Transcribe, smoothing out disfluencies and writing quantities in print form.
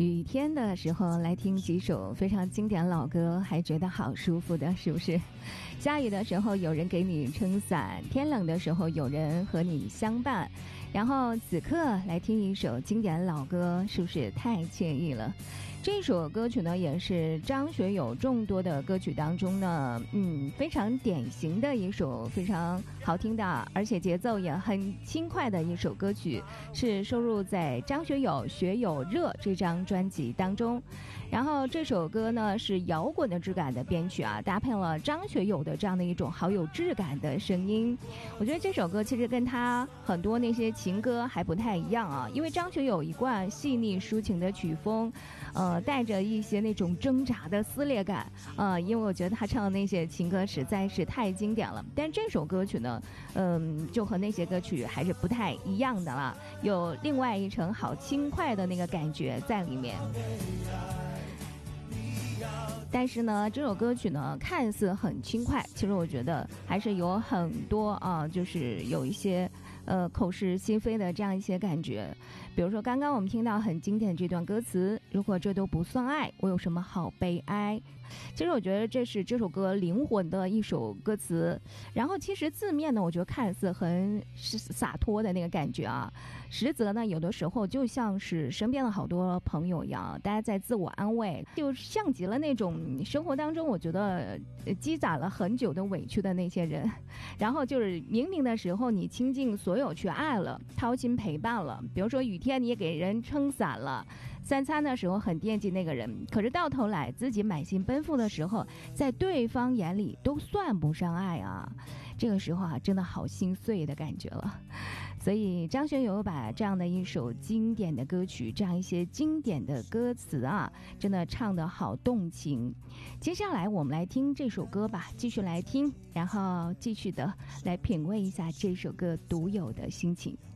雨天的时候来听几首非常经典老歌，还觉得好舒服的，是不是？下雨的时候有人给你撑伞，天冷的时候有人和你相伴，然后此刻来听一首经典老歌，是不是太惬意了？这首歌曲呢，也是张学友众多的歌曲当中呢，非常典型的一首非常好听的，而且节奏也很轻快的一首歌曲，是收录在张学友《学友热》这张专辑当中。然后这首歌呢是摇滚的质感的编曲啊，搭配了张学友的这样的一种好有质感的声音。我觉得这首歌其实跟他很多那些情歌还不太一样啊，因为张学友一贯细腻抒情的曲风，带着一些那种挣扎的撕裂感，因为我觉得他唱的那些情歌实在是太经典了。但这首歌曲呢，就和那些歌曲还是不太一样的了，有另外一层好轻快的那个感觉在里面。但是呢，这首歌曲呢看似很轻快，其实我觉得还是有很多就是有一些口是心非的这样一些感觉。比如说刚刚我们听到很经典这段歌词，如果这都不算爱，我有什么好悲哀。其实我觉得这是这首歌灵魂的一首歌词，然后其实字面呢，我觉得看似很洒脱的那个感觉啊，实则呢有的时候就像是身边的好多朋友一样，大家在自我安慰，就像极了那种生活当中我觉得积攒了很久的委屈的那些人，然后就是明明的时候你倾尽所有去爱了，掏心陪伴了，比如说雨天你也给人撑伞了，三餐的时候很惦记那个人，可是到头来自己满心奔赴的时候，在对方眼里都算不上爱啊，这个时候啊真的好心碎的感觉了。所以张学友把这样的一首经典的歌曲，这样一些经典的歌词啊，真的唱得好动情。接下来我们来听这首歌吧，继续来听，然后继续的来品味一下这首歌独有的心情。